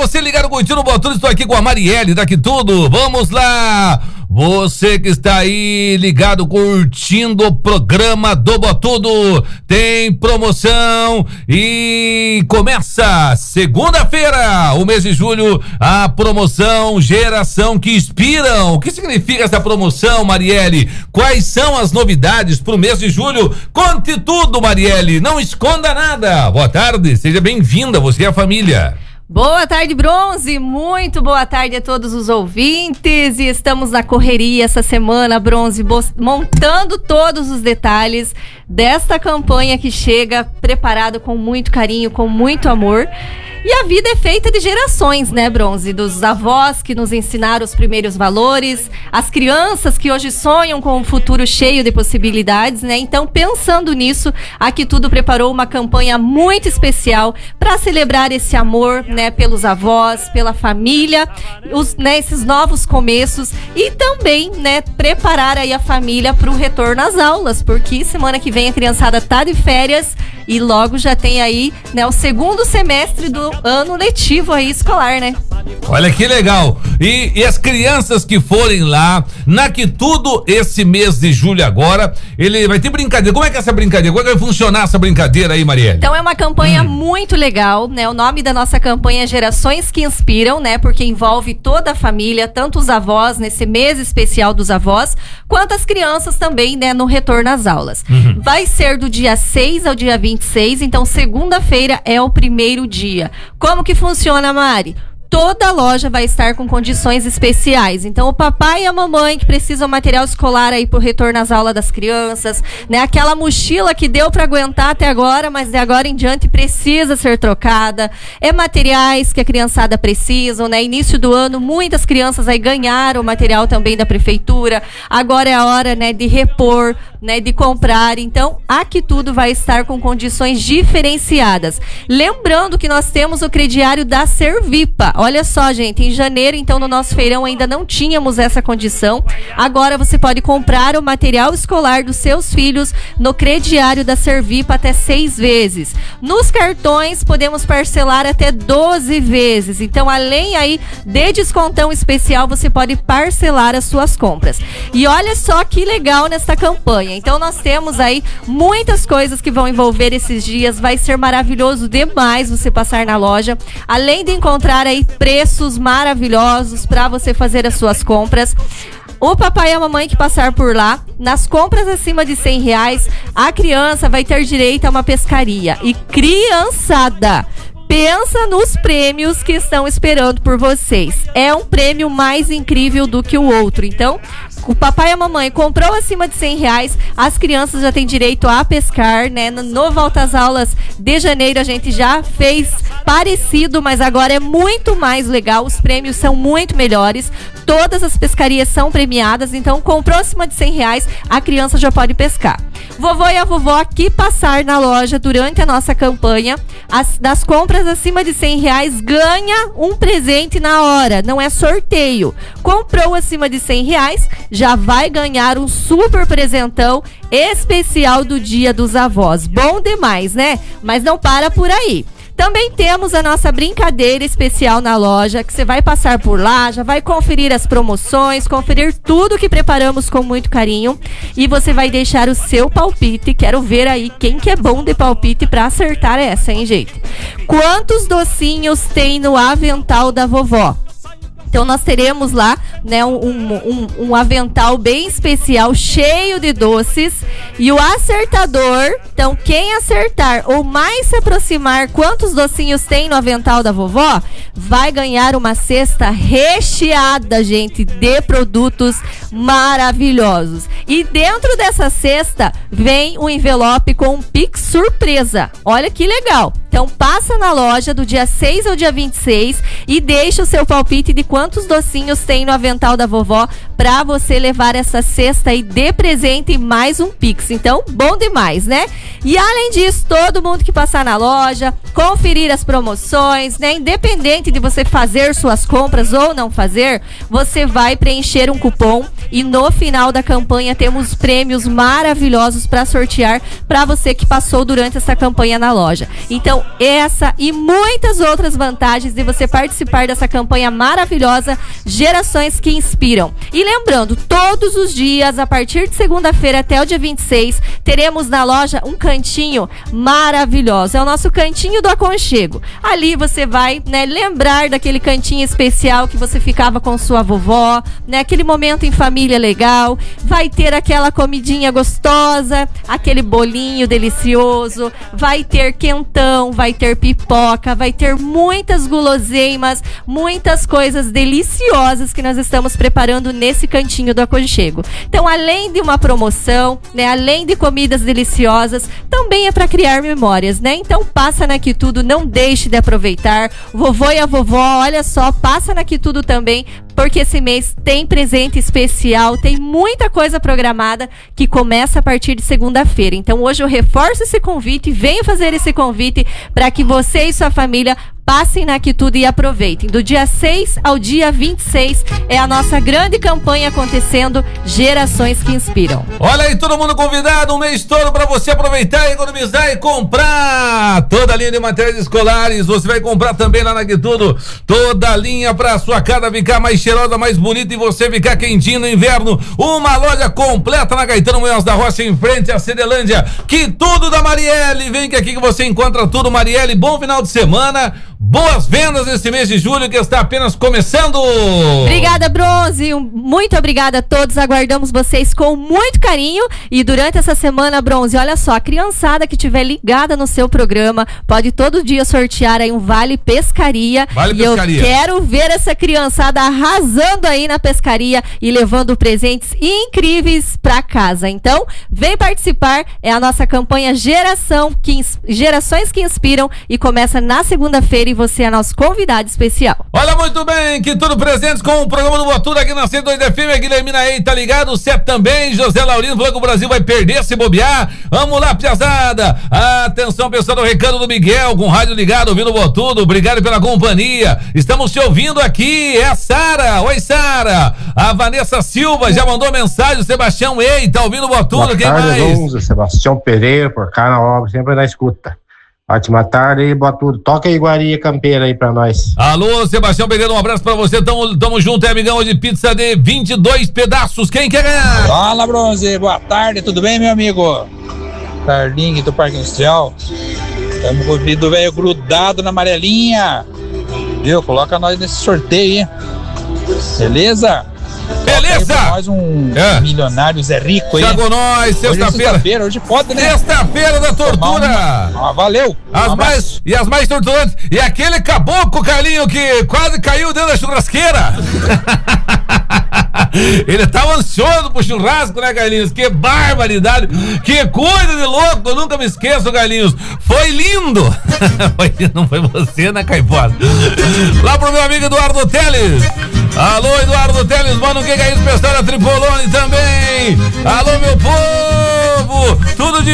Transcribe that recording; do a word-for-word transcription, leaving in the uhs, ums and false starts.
você ligado com o Tino Botudo, estou aqui com a Marielle, daqui tudo. Vamos lá! Você que está aí ligado, curtindo o programa do Botudo, tem promoção e começa segunda-feira, o mês de julho, a promoção Geração que Inspiram. O que significa essa promoção, Marielle? Quais são as novidades para o mês de julho? Conte tudo, Marielle, não esconda nada. Boa tarde, seja bem-vinda, você e a família. Boa tarde, Bronze, muito boa tarde a todos os ouvintes, e estamos na correria essa semana, Bronze, montando todos os detalhes desta campanha que chega preparado com muito carinho, com muito amor. E a vida é feita de gerações, né, Bronze? Dos avós que nos ensinaram os primeiros valores, as crianças que hoje sonham com um futuro cheio de possibilidades, né? Então, pensando nisso, a Aqui Tudo preparou uma campanha muito especial para celebrar esse amor, né, pelos avós, pela família, os, né, esses novos começos, e também, né, preparar aí a família para o retorno às aulas, porque semana que vem a criançada tá de férias e logo já tem aí, né, o segundo semestre do ano letivo aí escolar, né? Olha que legal. E, e as crianças que forem lá, na Aqui Tudo, esse mês de julho agora, ele vai ter brincadeira. Como é que é essa brincadeira? Como é que vai funcionar essa brincadeira aí, Marielle? Então é uma campanha hum. muito legal, né? O nome da nossa campanha é Gerações que Inspiram, né? Porque envolve toda a família, tanto os avós, nesse mês especial dos avós, quanto as crianças também, né? No retorno às aulas. Uhum. Vai ser do dia seis ao dia vinte e seis, então segunda-feira é o primeiro dia. Como que funciona, Mari? Toda a loja vai estar com condições especiais. Então, o papai e a mamãe que precisam material escolar aí pro retorno às aulas das crianças, né? Aquela mochila que deu para aguentar até agora, mas de agora em diante precisa ser trocada. É materiais que a criançada precisa, né? Início do ano, muitas crianças aí ganharam material também da prefeitura. Agora é a hora, né, de repor, né, de comprar. Então, Aqui Tudo vai estar com condições diferenciadas. Lembrando que nós temos o crediário da Servipa. Olha só, gente, em janeiro, então, no nosso feirão ainda não tínhamos essa condição. Agora você pode comprar o material escolar dos seus filhos no crediário da Servipa até seis vezes. Nos cartões, podemos parcelar até doze vezes. Então, além aí de descontão especial, você pode parcelar as suas compras. E olha só que legal nesta campanha. Então, nós temos aí muitas coisas que vão envolver esses dias. Vai ser maravilhoso demais você passar na loja. Além de encontrar aí preços maravilhosos para você fazer as suas compras. O papai e a mamãe que passar por lá, nas compras acima de cem reais, a criança vai ter direito a uma pescaria. E criançada, pensa nos prêmios que estão esperando por vocês. É um prêmio mais incrível do que o outro. Então, o papai e a mamãe comprou acima de cem reais, as crianças já têm direito a pescar, né? No Volta às Aulas de janeiro a gente já fez parecido, mas agora é muito mais legal, os prêmios são muito melhores, todas as pescarias são premiadas, então comprou acima de cem reais, a criança já pode pescar. Vovô e a vovó que passar na loja durante a nossa campanha, as, das compras acima de cem reais, ganha um presente na hora, não é sorteio. Comprou acima de cem reais, já vai ganhar um super presentão especial do Dia dos Avós. Bom demais, né? Mas não para por aí. Também temos a nossa brincadeira especial na loja, que você vai passar por lá, já vai conferir as promoções, conferir tudo que preparamos com muito carinho, e você vai deixar o seu palpite. Quero ver aí quem que é bom de palpite para acertar essa, hein, gente? Quantos docinhos tem no avental da vovó? Então nós teremos lá, né, um, um, um avental bem especial, cheio de doces. E o acertador, então quem acertar ou mais se aproximar quantos docinhos tem no avental da vovó, vai ganhar uma cesta recheada, gente, de produtos maravilhosos. E dentro dessa cesta vem um envelope com um Pix surpresa. Olha que legal. Então passa na loja do dia seis ao dia vinte e seis e deixa o seu palpite de quantos docinhos tem no avental da vovó. pra você levar essa cesta aí de presente e mais um Pix. Então, bom demais, né? E além disso, todo mundo que passar na loja, conferir as promoções, né? Independente de você fazer suas compras ou não fazer, você vai preencher um cupom e no final da campanha temos prêmios maravilhosos para sortear para você que passou durante essa campanha na loja. Então, essa e muitas outras vantagens de você participar dessa campanha maravilhosa Gerações que Inspiram. E lembrando, todos os dias, a partir de segunda-feira até o dia vinte e seis, teremos na loja um cantinho maravilhoso. É o nosso cantinho do aconchego. Ali você vai, né, lembrar daquele cantinho especial que você ficava com sua vovó, né, aquele momento em família legal. Vai ter aquela comidinha gostosa, aquele bolinho delicioso, vai ter quentão, vai ter pipoca, vai ter muitas guloseimas, muitas coisas deliciosas que nós estamos preparando nesse cantinho do aconchego. Então, além de uma promoção, né, além de comidas deliciosas, também é para criar memórias, né? Então, passa na Quitudo, não deixe de aproveitar. O vovô e a vovó, olha só, passa na Quitudo também, porque esse mês tem presente especial, tem muita coisa programada que começa a partir de segunda-feira. Então, hoje eu reforço esse convite, venho fazer esse convite para que você e sua família passem na Quitudo e aproveitem. Do dia seis ao dia vinte e seis é a nossa grande campanha acontecendo, Gerações que Inspiram. Olha aí, todo mundo convidado, um mês todo para você aproveitar, economizar e comprar toda a linha de materiais escolares. Você vai comprar também lá na Quitudo toda a linha para sua casa ficar mais cheirosa, mais bonita e você ficar quentinho no inverno. Uma loja completa na Caetano Munhoz da Rocha, em frente à Cedelândia. Quitudo da Marielle, vem que aqui que você encontra tudo. Marielle, bom final de semana. Boas vendas nesse mês de julho que está apenas começando. Obrigada, Bronze. Muito obrigada a todos. Aguardamos vocês com muito carinho. E durante essa semana, Bronze, olha só, a criançada que estiver ligada no seu programa pode todo dia sortear aí um Vale Pescaria. Vale e Pescaria. Eu quero ver essa criançada arrasando aí na pescaria e levando presentes incríveis para casa. Então, vem participar. É a nossa campanha Geração que, Gerações que Inspiram e começa na segunda-feira e você é nosso convidado especial. Olha, muito bem, Quitudo presentes com o programa do Botudo aqui na cento e dois F M, a Guilhermina Ei, tá ligado? O Sete também, José Laurino falou que o Brasil vai perder se bobear. Vamos lá, piazada. Atenção, pessoal, do recado do Miguel, com o rádio ligado, ouvindo o Botudo. Obrigado pela companhia. Estamos te ouvindo aqui, é a Sara. Oi, Sara. A Vanessa Silva já mandou mensagem, o Sebastião Ei, tá ouvindo o Botudo. Boa Quem tarde, mais? Onze, Sebastião Pereira, por cá na obra, sempre na escuta. Ótima tarde e boa tudo. Toca a iguaria campeira aí pra nós. Alô, Sebastião Pereira, um abraço pra você. Tamo, tamo junto, é amigão, hoje pizza de vinte e dois pedaços. Quem quer ganhar? Fala, Bronze. Boa tarde, tudo bem, meu amigo? Carlinhos do Parque Industrial. Tamo com o vidro velho grudado na amarelinha. Viu? Coloca nós nesse sorteio, hein? Beleza? Beleza! Nós um é. milionário Zé Rico aí. Chegou nós, sexta-feira. Hoje, é sexta-feira, hoje pode, né? Sexta-feira da tortura. Uma... Ah, valeu. As um mais, e as mais torturantes. E aquele caboclo, Carlinho, que quase caiu dentro da churrasqueira. Ele tava ansioso pro churrasco, né, Carlinhos? Que barbaridade. Que coisa de louco. Eu nunca me esqueço, Carlinhos. Foi lindo. Não foi você, né, Caipora? Lá pro meu amigo Eduardo Teles. Alô, Eduardo Teles, mano, quem é isso? Pessoal da Tripolone também. Alô, meu povo. Tudo de